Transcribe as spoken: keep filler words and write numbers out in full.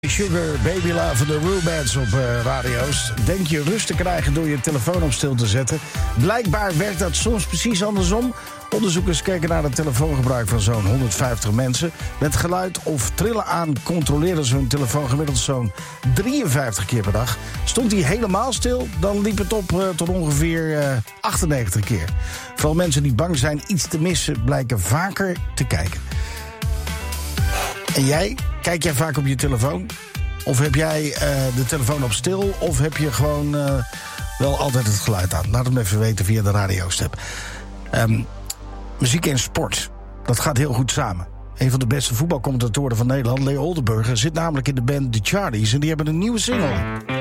Sugar, Baby Love van de Rubettes op uh, radio's. Denk je rust te krijgen door je telefoon op stil te zetten? Blijkbaar werkt dat soms precies andersom. Onderzoekers keken naar het telefoongebruik van zo'n honderdvijftig mensen. Met geluid of trillen aan controleerden ze hun telefoon gemiddeld zo'n drieënvijftig keer per dag. Stond hij helemaal stil, dan liep het op uh, tot ongeveer uh, achtennegentig keer. Vooral mensen die bang zijn iets te missen, blijken vaker te kijken. En jij? Kijk jij vaak op je telefoon? Of heb jij uh, de telefoon op stil? Of heb je gewoon uh, wel altijd het geluid aan? Laat het me even weten via de radiostep. Um, muziek en sport, dat gaat heel goed samen. Een van de beste voetbalcommentatoren van Nederland, Leo Oldenburger, zit namelijk in de band The Charlies en die hebben een nieuwe single.